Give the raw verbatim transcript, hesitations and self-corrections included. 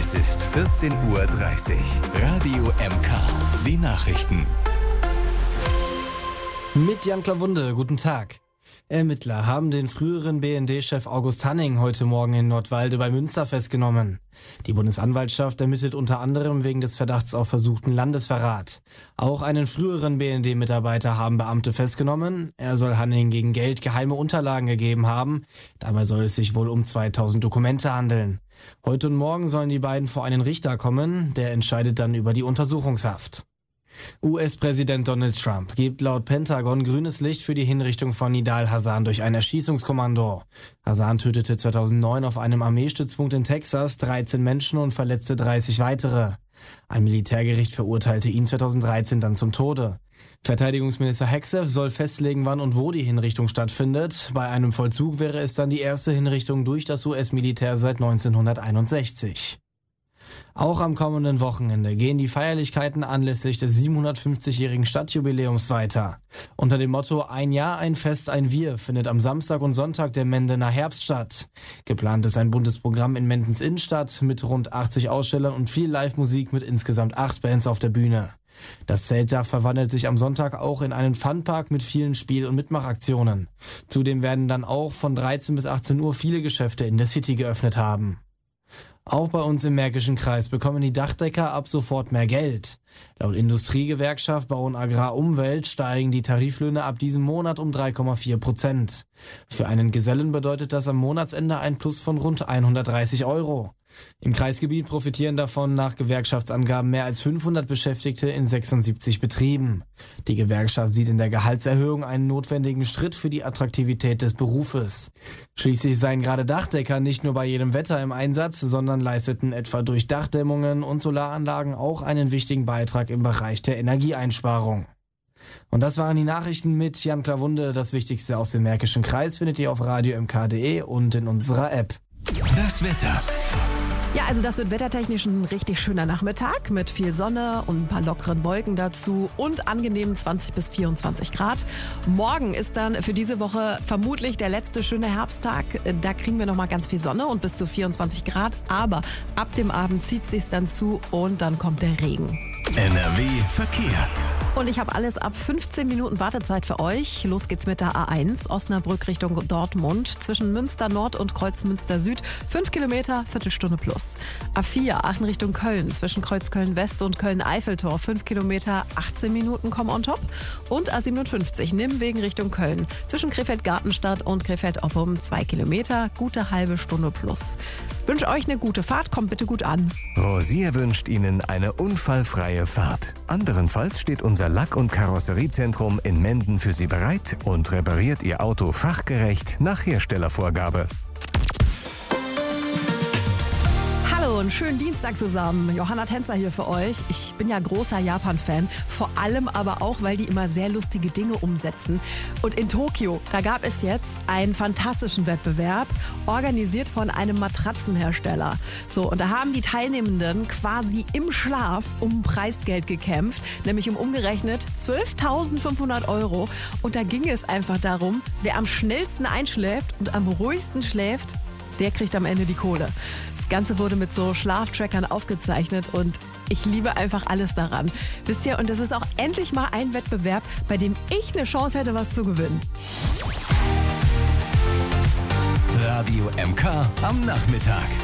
Es ist vierzehn Uhr dreißig. Radio M K. Die Nachrichten. Mit Jan Klawunde, guten Tag. Ermittler haben den früheren B N D-Chef August Hanning heute Morgen in Nordwalde bei Münster festgenommen. Die Bundesanwaltschaft ermittelt unter anderem wegen des Verdachts auf versuchten Landesverrat. Auch einen früheren B N D-Mitarbeiter haben Beamte festgenommen. Er soll Hanning gegen Geld geheime Unterlagen gegeben haben. Dabei soll es sich wohl um zweitausend Dokumente handeln. Heute und morgen sollen die beiden vor einen Richter kommen. Der entscheidet dann über die Untersuchungshaft. U S-Präsident Donald Trump gibt laut Pentagon grünes Licht für die Hinrichtung von Nidal Hasan durch ein Erschießungskommando. Hasan tötete zweitausendneun auf einem Armeestützpunkt in Texas dreizehn Menschen und verletzte dreißig weitere. Ein Militärgericht verurteilte ihn zweitausenddreizehn dann zum Tode. Verteidigungsminister Hegseth soll festlegen, wann und wo die Hinrichtung stattfindet. Bei einem Vollzug wäre es dann die erste Hinrichtung durch das U S-Militär seit neunzehnhunderteinundsechzig. Auch am kommenden Wochenende gehen die Feierlichkeiten anlässlich des siebenhundertfünfzigjährigen Stadtjubiläums weiter. Unter dem Motto Ein Jahr, ein Fest, ein Wir findet am Samstag und Sonntag der Mendener Herbst statt. Geplant ist ein buntes Programm in Mendens Innenstadt mit rund achtzig Ausstellern und viel Live-Musik mit insgesamt acht Bands auf der Bühne. Das Zeltdach verwandelt sich am Sonntag auch in einen Funpark mit vielen Spiel- und Mitmachaktionen. Zudem werden dann auch von dreizehn bis achtzehn Uhr viele Geschäfte in der City geöffnet haben. Auch bei uns im Märkischen Kreis bekommen die Dachdecker ab sofort mehr Geld. Laut Industriegewerkschaft Bau und Agrar Umwelt steigen die Tariflöhne ab diesem Monat um drei Komma vier Prozent. Für einen Gesellen bedeutet das am Monatsende ein Plus von rund hundertdreißig Euro. Im Kreisgebiet profitieren davon nach Gewerkschaftsangaben mehr als fünfhundert Beschäftigte in sechsundsiebzig Betrieben. Die Gewerkschaft sieht in der Gehaltserhöhung einen notwendigen Schritt für die Attraktivität des Berufes. Schließlich seien gerade Dachdecker nicht nur bei jedem Wetter im Einsatz, sondern leisteten etwa durch Dachdämmungen und Solaranlagen auch einen wichtigen Beitrag im Bereich der Energieeinsparung. Und das waren die Nachrichten mit Jan Klawunde. Das Wichtigste aus dem Märkischen Kreis findet ihr auf radio m k punkt d e und in unserer App. Das Wetter. Ja, also das wird wettertechnisch ein richtig schöner Nachmittag mit viel Sonne und ein paar lockeren Wolken dazu und angenehmen zwanzig bis vierundzwanzig Grad. Morgen ist dann für diese Woche vermutlich der letzte schöne Herbsttag. Da kriegen wir nochmal ganz viel Sonne und bis zu vierundzwanzig Grad. Aber ab dem Abend zieht es sich dann zu und dann kommt der Regen. N R W Verkehr. Und ich habe alles ab fünfzehn Minuten Wartezeit für euch. Los geht's mit der A eins, Osnabrück Richtung Dortmund. Zwischen Münster Nord und Kreuzmünster Süd. Fünf Kilometer, Viertelstunde plus. A vier, Aachen Richtung Köln. Zwischen Kreuzköln West und Köln-Eiffeltor. Fünf Kilometer, achtzehn Minuten kommen on top. Und A siebenundfünfzig, Nimwegen Richtung Köln. Zwischen Krefeld-Gartenstadt und Krefeld-Oppum. Zwei Kilometer, gute halbe Stunde plus. Wünsche euch eine gute Fahrt, kommt bitte gut an. Rosier wünscht Ihnen eine unfallfreie Fahrt. Anderenfalls steht unser Lack- und Karosseriezentrum in Menden für Sie bereit und repariert Ihr Auto fachgerecht nach Herstellervorgabe. Hallo und schönen Dienstag zusammen. Johanna Tänzer hier für euch. Ich bin ja großer Japan-Fan, vor allem aber auch, weil die immer sehr lustige Dinge umsetzen. Und in Tokio, da gab es jetzt einen fantastischen Wettbewerb, organisiert von einem Matratzenhersteller. So, und da haben die Teilnehmenden quasi im Schlaf um Preisgeld gekämpft, nämlich um umgerechnet zwölftausendfünfhundert Euro. Und da ging es einfach darum, wer am schnellsten einschläft und am ruhigsten schläft, der kriegt am Ende die Kohle. Das Ganze wurde mit so Schlaftrackern aufgezeichnet und ich liebe einfach alles daran. Wisst ihr, und das ist auch endlich mal ein Wettbewerb, bei dem ich eine Chance hätte, was zu gewinnen. Radio M K am Nachmittag.